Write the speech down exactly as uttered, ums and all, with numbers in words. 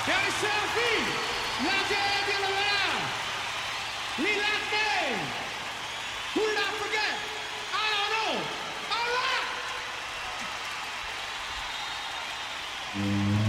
Cari Selfie, la gente la la, li latte, who did I forget? I don't know. All right.